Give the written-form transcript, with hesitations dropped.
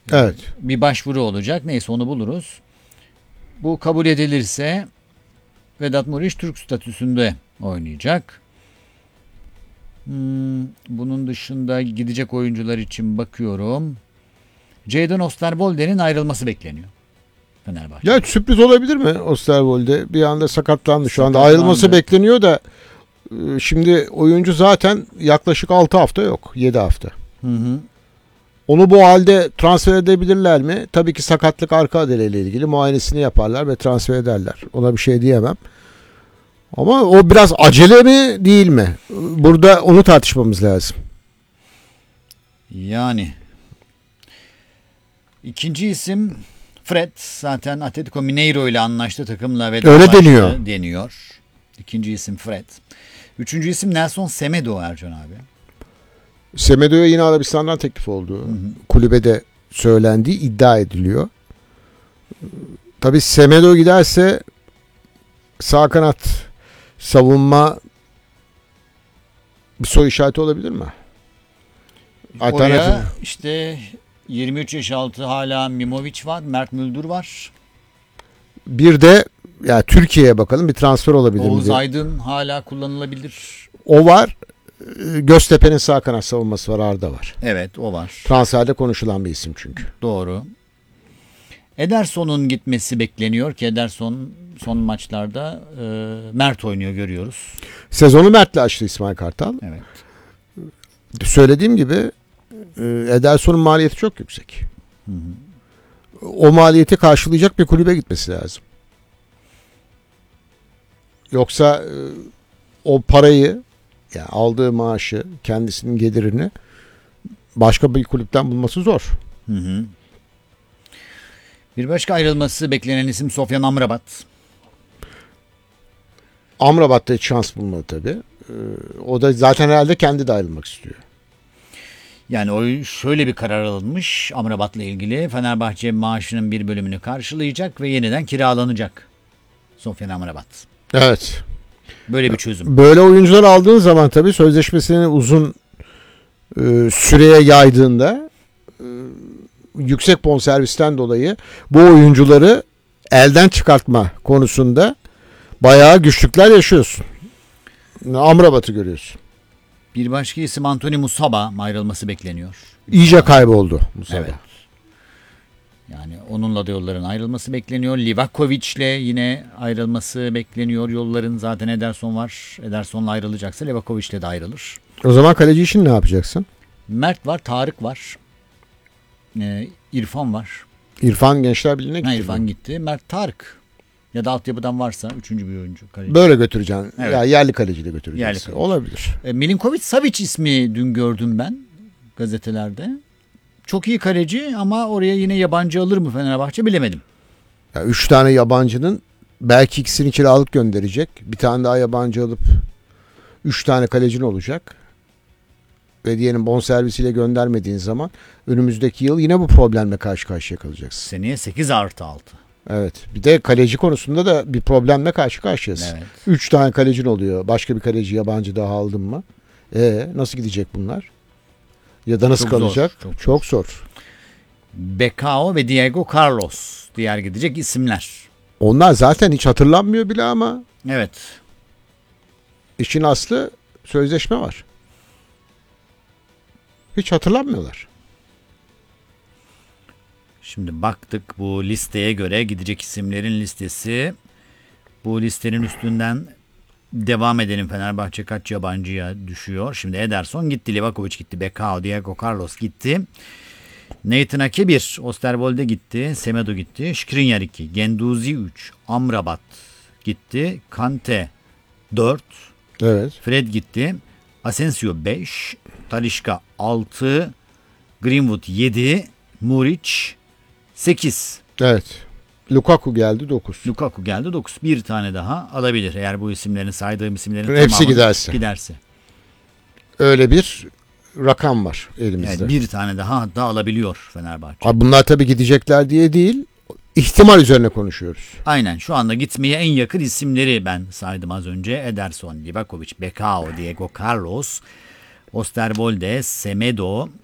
Evet. Bir başvuru olacak. Neyse onu buluruz. Bu kabul edilirse Vedat Muriç Türk statüsünde oynayacak. Bunun dışında gidecek oyuncular için bakıyorum. Jadon Osterwolde'nin ayrılması bekleniyor Fenerbahçe. Ya sürpriz olabilir mi Osterwolde? Bir anda sakatlandı. Şu anda Sakatlandı. ayrılması bekleniyor da şimdi oyuncu zaten yaklaşık 6 hafta yok. 7 hafta. Hı hı. Onu bu halde transfer edebilirler mi? Tabii ki sakatlık arka adeliyle ilgili muayenesini yaparlar ve transfer ederler. Ona bir şey diyemem. Ama o biraz acele mi değil mi? Burada onu tartışmamız lazım. Yani ikinci isim Fred, zaten Atletico Mineiro ile anlaştı, takımla vedalaştı deniyor. İkinci isim Fred. Üçüncü isim Nelson Semedo Ercan abi. Semedo'ya yine Arabistan'dan teklif oldu. Kulübede söylendiği iddia ediliyor. Tabii Semedo giderse sağ kanat savunma bir soru işareti olabilir mi? Oraya işte 23 yaş altı hala Mimovic var, Mert Müldür var. Bir de ya Türkiye'ye bakalım, bir transfer olabilir mi? Oğuz Aydın hala kullanılabilir. O var. Göztepe'nin sağ kanat savunması var, Arda var. Evet, o var. Transferde konuşulan bir isim çünkü. Doğru. Ederson'un gitmesi bekleniyor ki Ederson son maçlarda Mert oynuyor, görüyoruz. Sezonu Mert'le açtı İsmail Kartal. Evet. Söylediğim gibi Ederson'un maliyeti çok yüksek. Hı hı. O maliyeti karşılayacak bir kulübe gitmesi lazım. Yoksa o parayı, yani aldığı maaşı, kendisinin gelirini başka bir kulüpten bulması zor. Hı hı. Bir başka ayrılması beklenen isim Sofyan Amrabat. Amrabat'ta hiç şans bulmadı tabii. O da zaten herhalde kendi de ayrılmak istiyor. Yani o şöyle bir karar alınmış Amrabat'la ilgili. Fenerbahçe maaşının bir bölümünü karşılayacak ve yeniden kiralanacak Sofyan Amrabat. Evet. Böyle bir çözüm. Böyle oyuncular aldığın zaman tabii sözleşmesini uzun süreye yaydığında yüksek bonservisten dolayı bu oyuncuları elden çıkartma konusunda bayağı güçlükler yaşıyorsun. Amrabat'ı görüyorsun. Bir başka isim Anthony Musaba ayrılması bekleniyor. İyice kayboldu Musaba. Evet. Yani onunla da yolların ayrılması bekleniyor. Livakovic'le yine ayrılması bekleniyor. Yolların zaten Ederson var. Ederson'la ayrılacaksa Livakovic'le de ayrılır. O zaman kaleci için ne yapacaksın? Mert var, Tarık var. İrfan var. İrfan Gençler Birliği'ne gitti. İrfan gitti. Mert, Tarık. Ya da altyapıdan varsa üçüncü bir oyuncu. Kaleci. Böyle götüreceksin. Evet. Ya yerli kaleci de götüreceksin. Yerli kaleci. Olabilir. Milinkovic Savic ismi dün gördüm ben gazetelerde. Çok iyi kaleci ama oraya yine yabancı alır mı Fenerbahçe bilemedim. Ya 3 tane yabancının belki ikisini kiralık gönderecek. Bir tane daha yabancı alıp 3 tane kalecin olacak. Ve diyelim bonservisiyle göndermediğin zaman önümüzdeki yıl yine bu problemle karşı karşıya kalacaksın. Seneye 8+6. Evet. Bir de kaleci konusunda da bir problemle karşı karşıyasın. Evet. 3 tane kalecin oluyor. Başka bir kaleci yabancı daha aldın mı? Nasıl gidecek bunlar? Ya da nasıl Çok kalacak? zor, çok zor. Becao ve Diego Carlos diğer gidecek isimler. Onlar zaten hiç hatırlanmıyor bile ama Evet. işin aslı sözleşme var. Hiç hatırlanmıyorlar. Şimdi baktık bu listeye göre gidecek isimlerin listesi. Bu listenin üstünden devam edelim. Fenerbahçe kaç yabancıya düşüyor? Şimdi Ederson gitti, Livakovic gitti, Becao, Diego Carlos gitti. Nathan Ake 1, Osterwolde gitti, Semedo gitti, Skriniar 2, Guendouzi 3, Amrabat gitti, Kante 4, Evet. Fred gitti, Asensio 5, Talisca 6, Greenwood 7, Muric 8. Evet. Lukaku geldi 9. Lukaku geldi 9. Bir tane daha alabilir eğer bu isimlerin, saydığım isimlerin Hepsi tamamı giderse. Öyle bir rakam var elimizde. Evet, bir tane daha hatta alabiliyor Fenerbahçe. Abi bunlar tabii gidecekler diye değil, ihtimal üzerine konuşuyoruz. Aynen, şu anda gitmeye en yakın isimleri ben saydım az önce. Ederson, Livakovic, Becao, Diego Carlos, Osterwolde, Semedo,